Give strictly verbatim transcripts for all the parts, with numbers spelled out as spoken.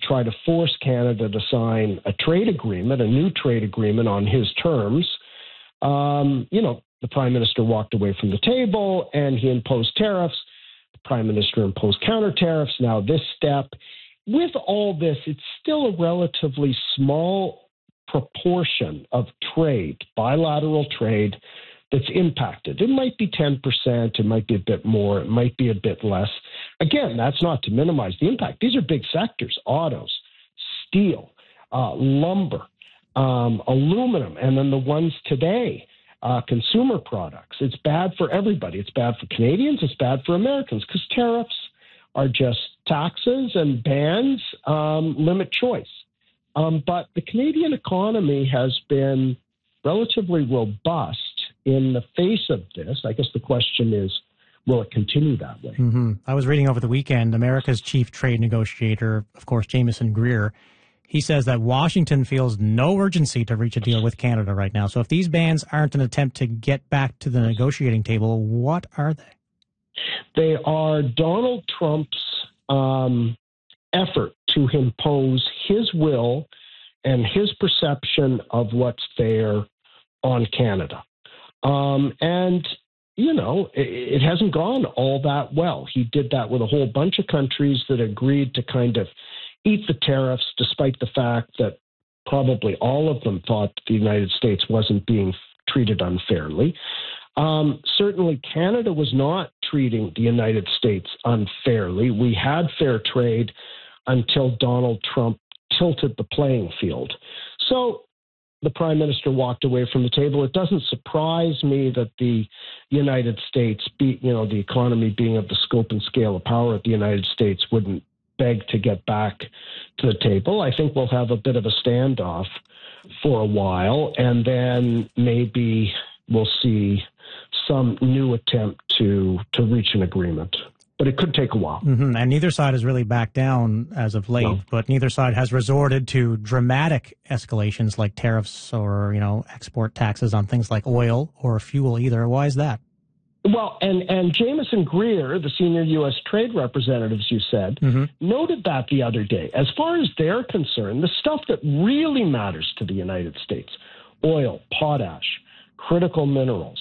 try to force Canada to sign a trade agreement, a new trade agreement on his terms. Um, you know, the Prime Minister walked away from the table and he imposed tariffs. The Prime Minister imposed counter tariffs. Now this step. With all this, it's still a relatively small proportion of trade, bilateral trade, that's impacted. It might be ten percent, it might be a bit more, it might be a bit less. Again, that's not to minimize the impact. These are big sectors: autos, steel, uh, lumber, um, aluminum, and then the ones today, uh, consumer products. It's bad for everybody. It's bad for Canadians, it's bad for Americans, because tariffs are just taxes, and bans um, limit choice. Um, but the Canadian economy has been relatively robust in the face of this. I guess the question is, will it continue that way? Mm-hmm. I was reading over the weekend, America's chief trade negotiator, of course, Jamieson Greer, he says that Washington feels no urgency to reach a deal with Canada right now. So if these bans aren't an attempt to get back to the negotiating table, what are they? They are Donald Trump's um, effort to impose his will and his perception of what's fair on Canada. Um, and, you know, it, it hasn't gone all that well. He did that with a whole bunch of countries that agreed to kind of eat the tariffs, despite the fact that probably all of them thought the United States wasn't being treated unfairly. Um, certainly, Canada was not treating the United States unfairly. We had fair trade until Donald Trump tilted the playing field. So the Prime Minister walked away from the table. It doesn't surprise me that the United States, be, you know, the economy being of the scope and scale of power of the United States, wouldn't beg to get back to the table. I think we'll have a bit of a standoff for a while, and then maybe we'll see some new attempt to to reach an agreement. But it could take a while. Mm-hmm. And neither side has really backed down as of late, no. But neither side has resorted to dramatic escalations like tariffs or, you know, export taxes on things like oil or fuel either. Why is that? Well, and, and Jamieson Greer, the senior U S trade representative, as you said, mm-hmm. noted that the other day. As far as they're concerned, the stuff that really matters to the United States, oil, potash, critical minerals,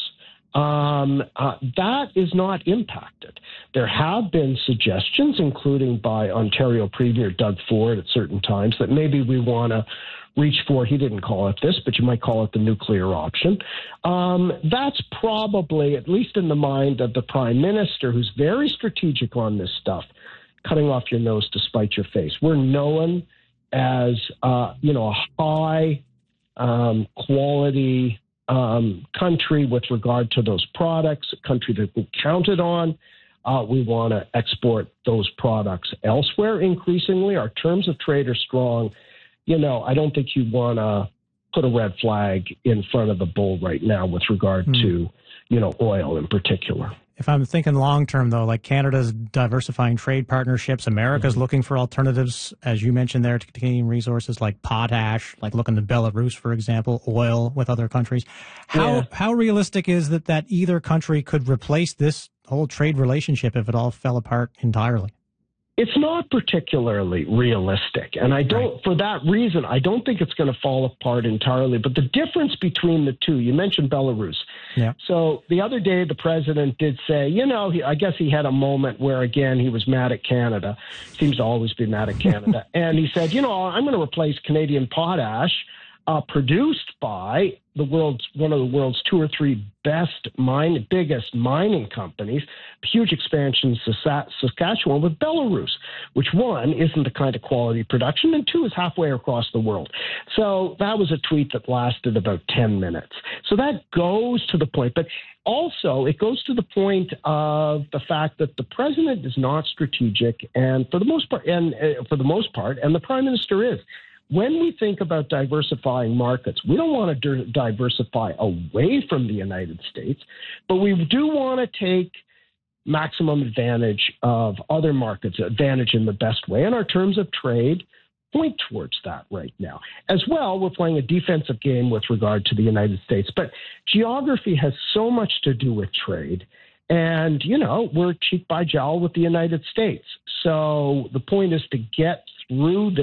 Um, uh, that is not impacted. There have been suggestions, including by Ontario Premier Doug Ford at certain times, that maybe we want to reach for, he didn't call it this, but you might call it the nuclear option. Um, that's probably, at least in the mind of the Prime Minister, who's very strategic on this stuff, cutting off your nose to spite your face. We're known as, uh, you know, a high um, quality Um, country with regard to those products, a country that we counted on. Uh, we want to export those products elsewhere increasingly. Our terms of trade are strong. You know, I don't think you want to put a red flag in front of the bull right now with regard mm. to, you know, oil in particular. If I'm thinking long term, though, like Canada's diversifying trade partnerships, America's mm-hmm. looking for alternatives, as you mentioned there, to Canadian resources like potash, like looking to Belarus, for example, oil with other countries. How yeah. how realistic is that that either country could replace this whole trade relationship if it all fell apart entirely? It's not particularly realistic. And I don't, right. for that reason, I don't think it's going to fall apart entirely. But the difference between the two, you mentioned Belarus. Yeah. So the other day, the president did say, you know, he, I guess he had a moment where, again, he was mad at Canada. Seems to always be mad at Canada. And he said, you know, I'm going to replace Canadian potash uh, produced by the world's one of the world's two or three best mine, biggest mining companies, huge expansion in Saskatchewan, with Belarus, which one isn't the kind of quality production, and two is halfway across the world. So that was a tweet that lasted about ten minutes. So that goes to the point, but also it goes to the point of the fact that the president is not strategic, and for the most part, and uh, for the most part, and the prime minister is. When we think about diversifying markets, we don't want to diversify away from the United States, but we do want to take maximum advantage of other markets, advantage in the best way. And our terms of trade point towards that right now. As well, we're playing a defensive game with regard to the United States. But geography has so much to do with trade. And, you know, we're cheek by jowl with the United States. So the point is to get through this.